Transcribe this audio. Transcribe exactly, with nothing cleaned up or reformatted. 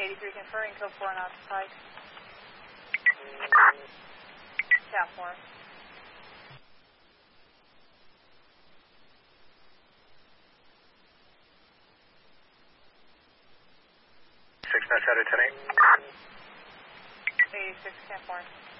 eighty-three conferring, code four unoccupied. Tap four. Six nine seven ten eight. eighty-six, ten four.